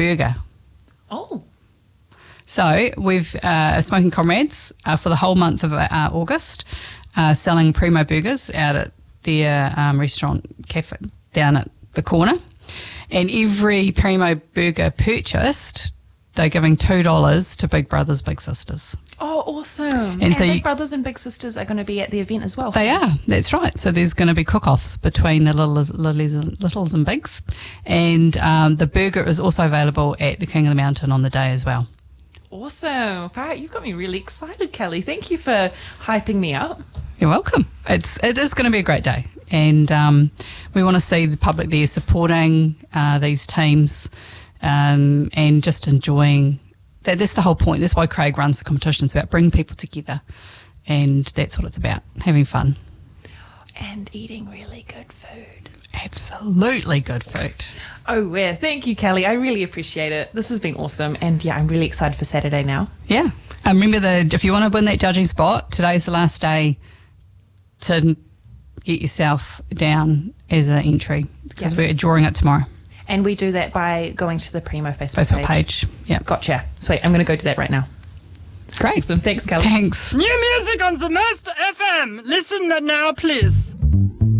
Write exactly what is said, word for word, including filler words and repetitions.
burger. Oh. So we've uh, Smoking Comrades uh, for the whole month of uh, August uh, selling Primo burgers out at their um, restaurant cafe down at the corner. And every Primo burger purchased, they're giving two dollars to Big Brothers Big Sisters. Oh, awesome. And, And so Big you- Brothers and Big Sisters are going to be at the event as well. They are, that's right. So there's going to be cook-offs between the littles, littles, and, littles and bigs. And um, the burger is also available at the King of the Mountain on the day as well. Awesome. All right, you've got me really excited, Kelly. Thank you for hyping me up. You're welcome. It's it is going to be a great day, and um, we want to see the public there supporting uh, these teams um, and just enjoying. That, that's the whole point. That's why Craig runs the competition. It's about bringing people together, and that's what it's about: having fun And eating really good food. Absolutely good food. Oh, yeah. Thank you, Kelly. I really appreciate it. This has been awesome. And yeah, I'm really excited for Saturday now. Yeah. And remember, that if you want to win that judging spot, today's the last day to get yourself down as an entry because Yeah. we're drawing it tomorrow. And we do that by going to the Primo Facebook, Facebook page. page. Yeah. Gotcha. Sweet. I'm going to go do that right now. Great. Awesome. Thanks, Kelly. Thanks. New music on the Master F M. Listen now, please.